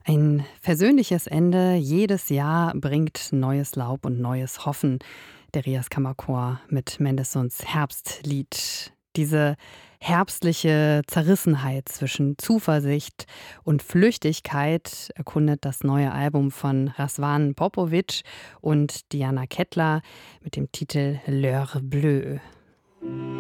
Ein versöhnliches Ende jedes Jahr bringt neues Laub und neues Hoffen. Der Rias Kammerchor mit Mendelssohns Herbstlied. Diese herbstliche Zerrissenheit zwischen Zuversicht und Flüchtigkeit erkundet das neue Album von Razvan Popovic und Diana Kettler mit dem Titel L'heure bleue.